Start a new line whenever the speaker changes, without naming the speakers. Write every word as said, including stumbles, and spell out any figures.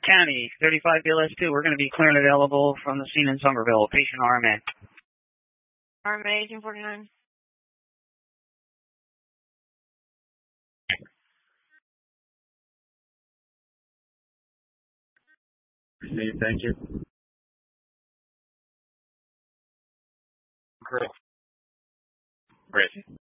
County, thirty-five B L S two. We're going to be clear and available from the scene in Somerville. Patient R M A.
R M A, eighteen forty-nine.
Thank you.
Great. Great.